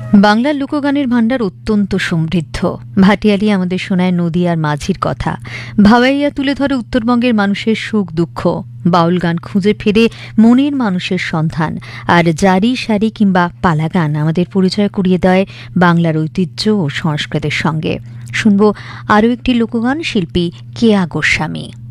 বাংলার লোকগানের ভাণ্ডার অত্যন্ত সমৃদ্ধ। ভাটিয়ালি আমাদের শোনায় নদী আর মাঝির কথা, ভাওয়াইয়া তুলে ধরে উত্তরবঙ্গের মানুষের সুখ দুঃখ, বাউল গান খুঁজে ফেরে মনের মানুষের সন্ধান, আর জারি সারি কিংবা পালা গান আমাদের পরিচয় করিয়ে দেয় বাংলার ঐতিহ্য ও সংস্কৃতির সঙ্গে। শুনব আরও একটি লোকগান, শিল্পী কেয়া গোস্বামী।